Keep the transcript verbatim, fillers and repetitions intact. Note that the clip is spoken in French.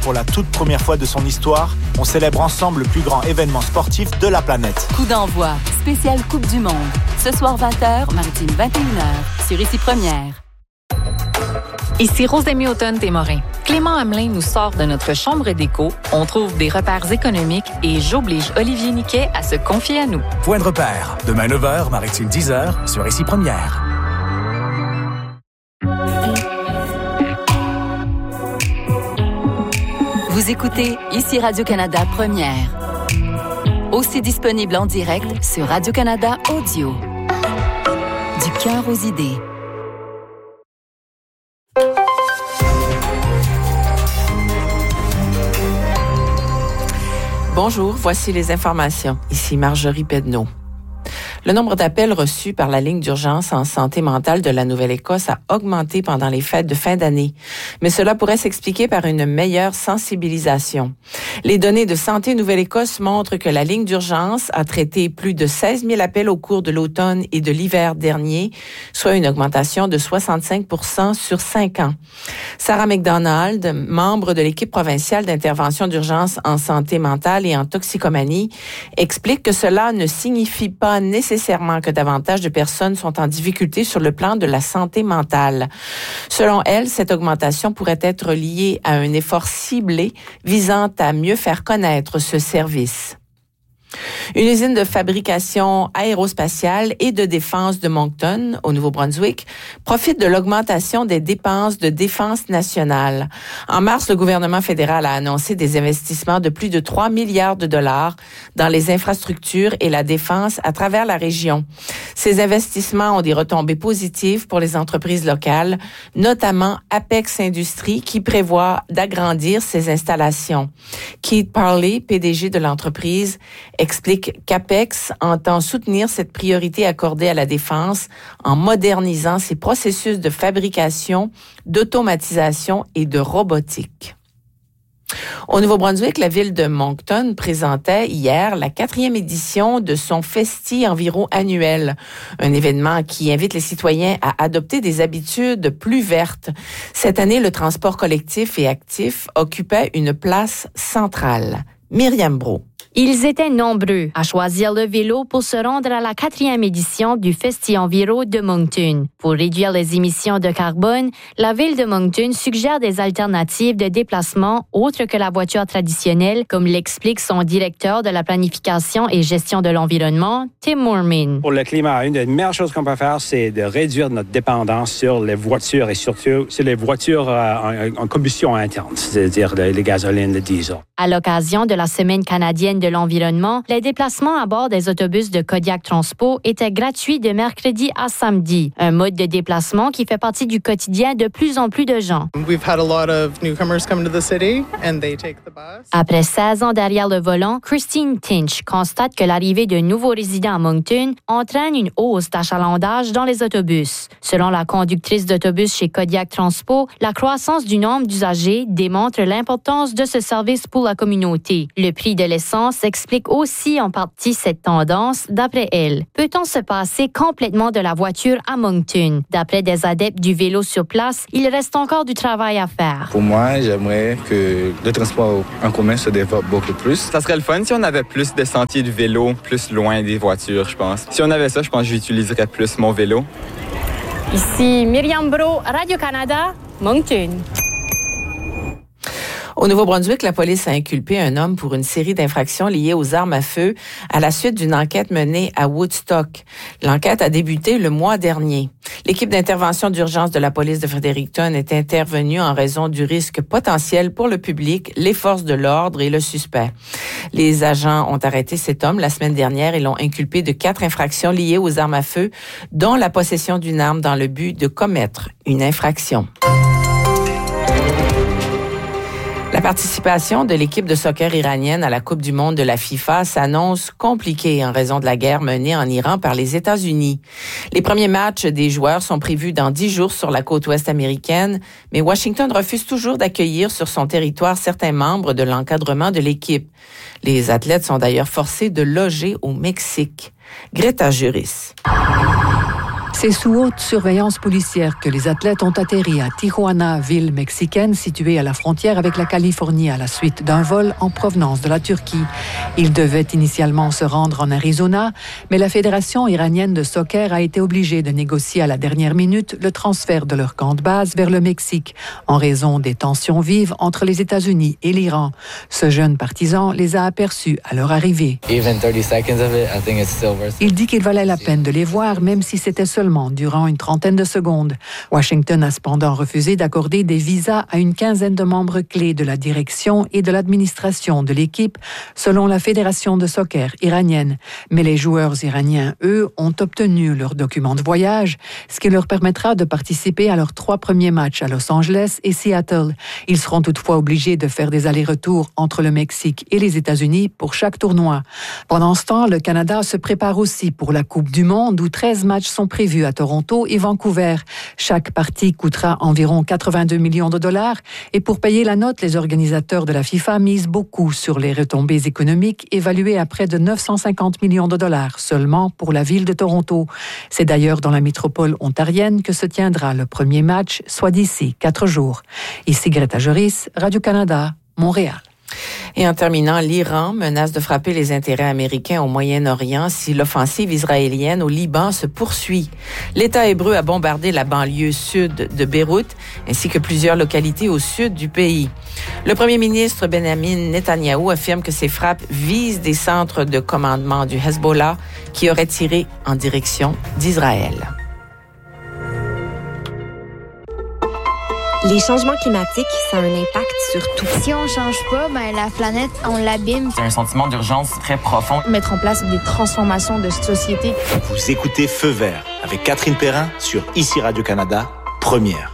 pour la toute première fois de son histoire, on célèbre ensemble le plus grand événement sportif de la planète. Coup d'envoi, spécial Coupe du Monde. Ce soir vingt heures, Maritime vingt et une heures, sur Ici Première. Ici Rosemée Automne-Témorin. Clément Hamelin nous sort de notre chambre d'écho, on trouve des repères économiques et j'oblige Olivier Niquet à se confier à nous. Point de repère, demain neuf heures, Maritime dix heures, sur Ici Première. Vous écoutez Ici Radio-Canada Première. Aussi disponible en direct sur Radio-Canada Audio. Du cœur aux idées. Bonjour, voici les informations. Ici Marjorie Pedneau. Le nombre d'appels reçus par la ligne d'urgence en santé mentale de la Nouvelle-Écosse a augmenté pendant les fêtes de fin d'année, mais cela pourrait s'expliquer par une meilleure sensibilisation. Les données de Santé Nouvelle-Écosse montrent que la ligne d'urgence a traité plus de seize mille appels au cours de l'automne et de l'hiver dernier, soit une augmentation de soixante-cinq pour cent sur cinq ans. Sarah McDonald, membre de l'équipe provinciale d'intervention d'urgence en santé mentale et en toxicomanie, explique que cela ne signifie pas nécessairement nécessairement que davantage de personnes sont en difficulté sur le plan de la santé mentale. Selon elle, cette augmentation pourrait être liée à un effort ciblé visant à mieux faire connaître ce service. Une usine de fabrication aérospatiale et de défense de Moncton, au Nouveau-Brunswick, profite de l'augmentation des dépenses de défense nationale. En mars, le gouvernement fédéral a annoncé des investissements de plus de trois milliards de dollars dans les infrastructures et la défense à travers la région. Ces investissements ont des retombées positives pour les entreprises locales, notamment Apex Industries, qui prévoit d'agrandir ses installations. Keith Parley, P D G de l'entreprise, explique qu'Apex entend soutenir cette priorité accordée à la défense en modernisant ses processus de fabrication, d'automatisation et de robotique. Au Nouveau-Brunswick, la ville de Moncton présentait hier la quatrième édition de son Festi Enviro annuel, un événement qui invite les citoyens à adopter des habitudes plus vertes. Cette année, le transport collectif et actif occupait une place centrale. Myriam Brault. Ils étaient nombreux à choisir le vélo pour se rendre à la quatrième édition du Festi Enviro de Moncton. Pour réduire les émissions de carbone, la ville de Moncton suggère des alternatives de déplacement autres que la voiture traditionnelle, comme l'explique son directeur de la planification et gestion de l'environnement, Tim Moorman. Pour le climat, une des meilleures choses qu'on peut faire, c'est de réduire notre dépendance sur les voitures et surtout sur les voitures euh, en, en combustion interne, c'est-à-dire les, les gasolines, le diesel. À l'occasion de la Semaine canadienne de l'environnement, les déplacements à bord des autobus de Kodiak Transpo étaient gratuits de mercredi à samedi. Un mode de déplacement qui fait partie du quotidien de plus en plus de gens. We've had a lot of newcomers come to the city and they take the bus. Après seize ans derrière le volant, Christine Tinch constate que l'arrivée de nouveaux résidents à Moncton entraîne une hausse d'achalandage dans les autobus. Selon la conductrice d'autobus chez Kodiak Transpo, la croissance du nombre d'usagers démontre l'importance de ce service pour la communauté. Le prix de l'essence explique aussi en partie cette tendance, d'après elle. Peut-on se passer complètement de la voiture à Moncton? D'après des adeptes du vélo sur place, il reste encore du travail à faire. Pour moi, j'aimerais que le transport en commun se développe beaucoup plus. Ça serait le fun si on avait plus de sentiers de vélo, plus loin des voitures, je pense. Si on avait ça, je pense que j'utiliserais plus mon vélo. Ici Myriam Brault, Radio-Canada, Moncton. Au Nouveau-Brunswick, la police a inculpé un homme pour une série d'infractions liées aux armes à feu à la suite d'une enquête menée à Woodstock. L'enquête a débuté le mois dernier. L'équipe d'intervention d'urgence de la police de Fredericton est intervenue en raison du risque potentiel pour le public, les forces de l'ordre et le suspect. Les agents ont arrêté cet homme la semaine dernière et l'ont inculpé de quatre infractions liées aux armes à feu, dont la possession d'une arme dans le but de commettre une infraction. La participation de l'équipe de soccer iranienne à la Coupe du monde de la FIFA s'annonce compliquée en raison de la guerre menée en Iran par les États-Unis. Les premiers matchs des joueurs sont prévus dans dix jours sur la côte ouest américaine, mais Washington refuse toujours d'accueillir sur son territoire certains membres de l'encadrement de l'équipe. Les athlètes sont d'ailleurs forcés de loger au Mexique. Greta Juris. C'est sous haute surveillance policière que les athlètes ont atterri à Tijuana, ville mexicaine située à la frontière avec la Californie à la suite d'un vol en provenance de la Turquie. Ils devaient initialement se rendre en Arizona, mais la Fédération iranienne de soccer a été obligée de négocier à la dernière minute le transfert de leur camp de base vers le Mexique en raison des tensions vives entre les États-Unis et l'Iran. Ce jeune partisan les a aperçus à leur arrivée. Il dit qu'il valait la peine de les voir, même si c'était seulement durant une trentaine de secondes. Washington a cependant refusé d'accorder des visas à une quinzaine de membres clés de la direction et de l'administration de l'équipe, selon la Fédération de soccer iranienne. Mais les joueurs iraniens, eux, ont obtenu leurs documents de voyage, ce qui leur permettra de participer à leurs trois premiers matchs à Los Angeles et Seattle. Ils seront toutefois obligés de faire des allers-retours entre le Mexique et les États-Unis pour chaque tournoi. Pendant ce temps, le Canada se prépare aussi pour la Coupe du Monde, où treize matchs sont prévus à Toronto et Vancouver. Chaque partie coûtera environ quatre-vingt-deux millions de dollars et pour payer la note, les organisateurs de la FIFA misent beaucoup sur les retombées économiques évaluées à près de neuf cent cinquante millions de dollars seulement pour la ville de Toronto. C'est d'ailleurs dans la métropole ontarienne que se tiendra le premier match, soit d'ici quatre jours. Ici Greta Joris, Radio-Canada, Montréal. Et en terminant, l'Iran menace de frapper les intérêts américains au Moyen-Orient si l'offensive israélienne au Liban se poursuit. L'État hébreu a bombardé la banlieue sud de Beyrouth ainsi que plusieurs localités au sud du pays. Le premier ministre Benjamin Netanyahou affirme que ces frappes visent des centres de commandement du Hezbollah qui auraient tiré en direction d'Israël. Les changements climatiques, ça a un impact sur tout. Si on change pas, ben la planète, on l'abîme. C'est un sentiment d'urgence très profond. Mettre en place des transformations de société. Vous écoutez Feu vert avec Catherine Perrin sur Ici Radio-Canada, première.